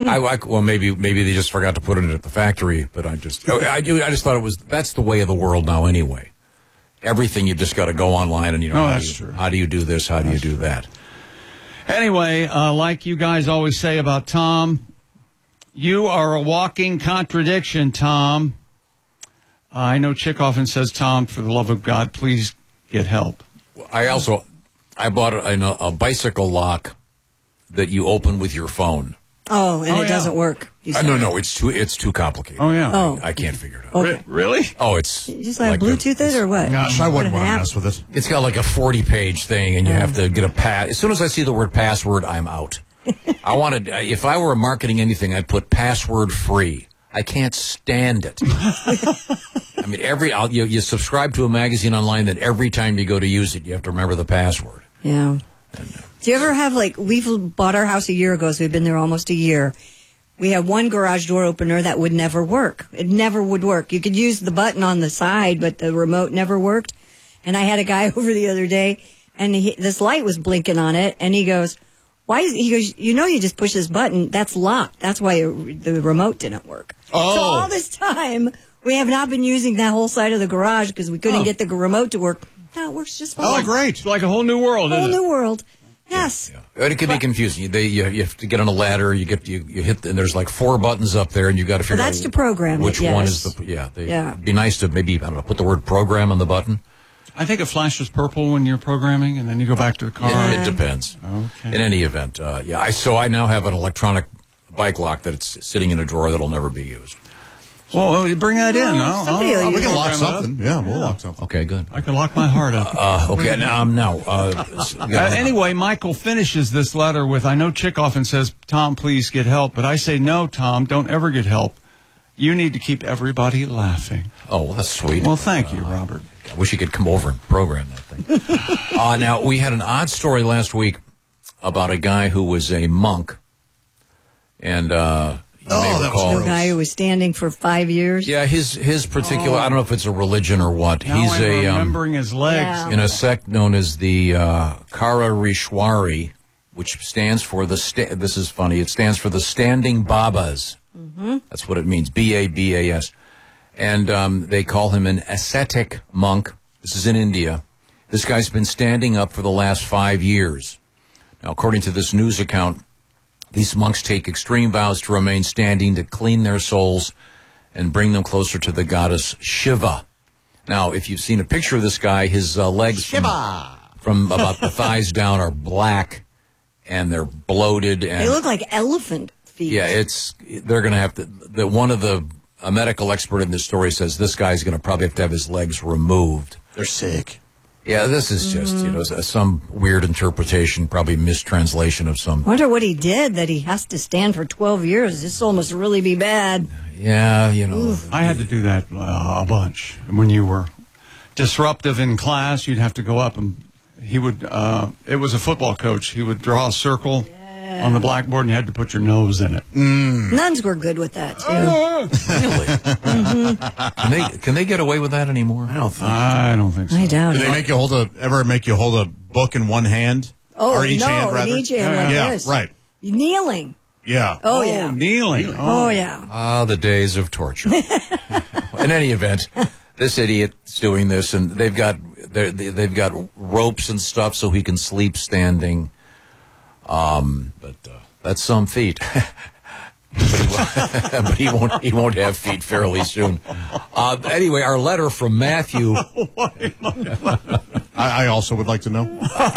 Well, maybe they just forgot to put it at the factory, but I just thought that's the way of the world now anyway. Everything you just got to go online and how do you do this? How do you do that? Anyway, like you guys always say about Tom, you are a walking contradiction, Tom. I know Chick often says, Tom, for the love of God, please get help. I bought a bicycle lock that you open with your phone. Oh, and it doesn't work. No, it's too complicated. Oh, yeah. I can't figure it out. Okay. Really? Oh, it's... You just like Bluetooth it or what? Gosh, I wouldn't want to mess with it. It's got like a 40-page thing, and you have to get a pass. As soon as I see the word password, I'm out. If I were marketing anything, I'd put password free. I can't stand it. I mean, you subscribe to a magazine online that every time you go to use it, you have to remember the password. Yeah. Do you ever have, we've bought our house a year ago, so we've been there almost a year. We had one garage door opener that would never work. It never would work. You could use the button on the side, but the remote never worked. And I had a guy over the other day, and this light was blinking on it, and he goes, he goes, you just push this button, that's locked. That's why the remote didn't work. Oh. So all this time, we have not been using that whole side of the garage because we couldn't get the remote to work. Now it works just fine. Oh, great. It's like a whole new world, Whole new world. Yes. Yeah. It can be confusing. You have to get on a ladder. You hit, and there's like 4 buttons up there, and you got to figure out that's to program which it, one yes. is the. It'd be nice to maybe put the word program on the button. I think it flashes purple when you're programming, and then you go back to the car. It depends. Okay. In any event, So I now have an electronic bike lock that's sitting in a drawer that'll never be used. Well, you bring that in. We can lock something. Yeah, we'll lock something. Okay, good. I can lock my heart up. Okay, now. Anyway, Michael finishes this letter with, I know Chick often says, Tom, please get help. But I say, no, Tom, don't ever get help. You need to keep everybody laughing. Oh, well, that's sweet. Well, thank you, Robert. I wish you could come over and program that thing. Now, we had an odd story last week about a guy who was a monk. And, that was the guy who was standing for 5 years. Yeah, his particular, I don't know if it's a religion or what. Now He's I'm remembering his legs. in a sect known as the Karirishwari, which stands for this is funny, it stands for the Standing Babas. Mm-hmm. That's what it means, B-A-B-A-S. And they call him an ascetic monk. This is in India. This guy's been standing up for the last 5 years. Now, according to this news account, these monks take extreme vows to remain standing, to clean their souls, and bring them closer to the goddess Shiva. Now, if you've seen a picture of this guy, his legs from about the thighs down are black, and they're bloated. And they look like elephant feet. Yeah, they're going to have to, a medical expert in this story says this guy's going to probably have to have his legs removed. They're sick. Yeah, this is just, some weird interpretation, probably mistranslation of some. I wonder what he did that he has to stand for 12 years. This soul must really be bad. Yeah, I had to do that a bunch. When you were disruptive in class, you'd have to go up and he would, it was a football coach. He would draw a circle on the blackboard and you had to put your nose in it. Nuns were good with that, too. Really? Can they get away with that anymore? I don't think so. I doubt Do it. they ever make you hold a book in one hand? Oh, or each hand, rather? in each hand like this. Yeah, right. Kneeling. Yeah. Oh, yeah. Kneeling. Oh, yeah. Ah, the days of torture. In any event, this idiot's doing this, and they've got ropes and stuff so he can sleep standing. But that's some feat. but he won't have feet fairly soon. Anyway, our letter from Matthew. I also would like to know.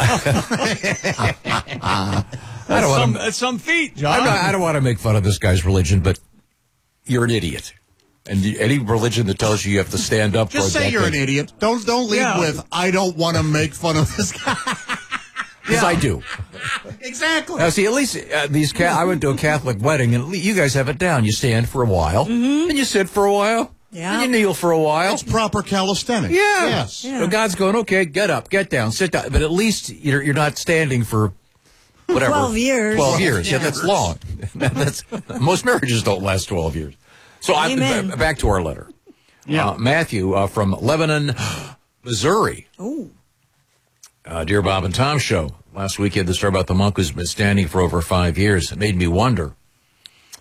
That's some feat, John. I don't want to make fun of this guy's religion, but you're an idiot. And any religion that tells you have to stand up Just for say you're an idiot. Don't lead with, I don't want to make fun of this guy. Yes, I do. Exactly. Now, see, at least I went to a Catholic wedding, and you guys have it down. You stand for a while, and you sit for a while, and you kneel for a while. It's proper calisthenics. Yeah. Yes. So God's going, okay, get up, get down, sit down. But at least you're not standing for whatever. 12 years. 12 years. Yeah, that's long. Most marriages don't last 12 years. So back to our letter. Yeah. Matthew from Lebanon, Missouri. Oh. Dear Bob and Tom show. Last week you had the story about the monk who's been standing for over 5 years. It made me wonder,